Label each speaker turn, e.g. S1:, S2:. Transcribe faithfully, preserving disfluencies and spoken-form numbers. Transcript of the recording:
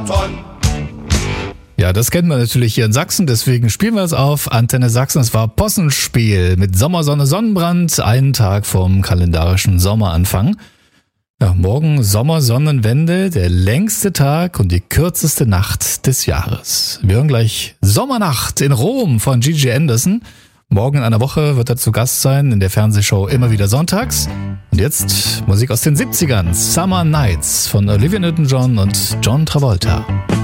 S1: Ja, das kennt man natürlich hier in Sachsen, deswegen spielen wir es auf Antenne Sachsen. Es war Possenspiel mit Sommersonne, Sonnenbrand, einen Tag vom kalendarischen Sommeranfang. Ja, morgen Sommersonnenwende, der längste Tag und die kürzeste Nacht des Jahres. Wir hören gleich Sommernacht in Rom von Gigi Anderson. Morgen in einer Woche wird er zu Gast sein in der Fernsehshow Immer wieder sonntags. Und jetzt Musik aus den siebzigern, Summer Nights von Olivia Newton-John und John Travolta.